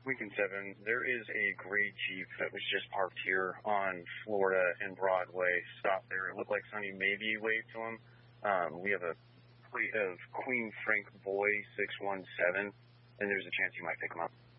Lincoln 7, there is a gray Jeep that was just parked here on Florida and Broadway. Stopped there. It looked like Sonny maybe waved to him. We have a plate of Queen Frank Boy 617, and there's a chance you might pick him up.